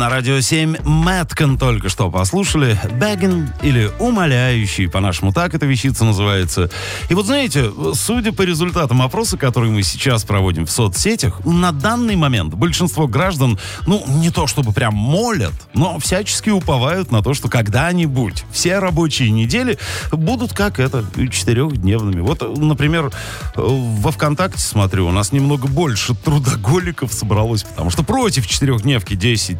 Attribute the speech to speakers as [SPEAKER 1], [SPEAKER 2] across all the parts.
[SPEAKER 1] на Радио 7 Мэткан только что послушали. Begging или умоляющий, по-нашему так эта вещица называется. И вот знаете, судя по результатам опроса, который мы сейчас проводим в соцсетях, на данный момент большинство граждан, не то чтобы прям молят, но всячески уповают на то, что когда-нибудь все рабочие недели будут как это, 4-дневными. Вот, например, во ВКонтакте, смотрю, у нас немного больше трудоголиков собралось, потому что против 4-дневки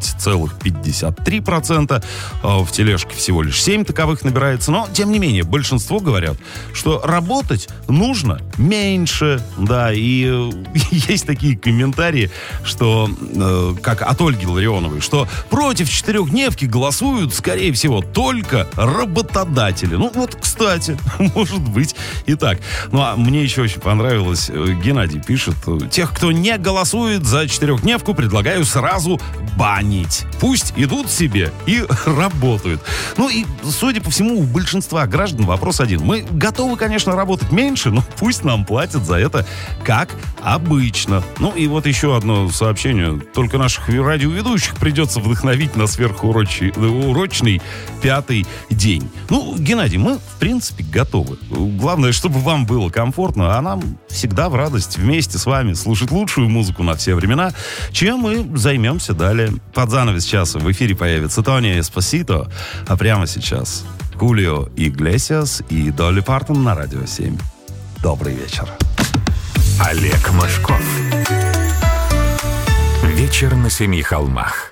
[SPEAKER 1] 10,53%, в тележке всего лишь 7 таковых набирается, но, тем не менее, большинство говорят, что работать нужно меньше, да, и есть такие комментарии, что, как от Ольги Ларионовой, что против 4-дневки голосуют, скорее всего, только работодатели. Кстати, может быть и так. А мне еще очень понравилось, Геннадий пишет, тех, кто не голосует за 4-дневку, предлагаю сразу банить. Пусть идут себе и работают. И, судя по всему, у большинства граждан вопрос один. Мы готовы, конечно, работать меньше, но пусть нам платят за это как обычно. И вот еще одно сообщение. Только наших радиоведущих придется вдохновить на сверхурочный 5-й день. Геннадий, мы, в принципе, готовы. Главное, чтобы вам было комфортно, а нам всегда в радость вместе с вами слушать лучшую музыку на все времена, чем мы займемся далее. Под занавес часа в эфире появится Тони Эспосито, а прямо сейчас Хулио Иглесиас и Долли Партон на Радио 7. Добрый вечер.
[SPEAKER 2] Олег Мошков. Вечер на 7 холмах.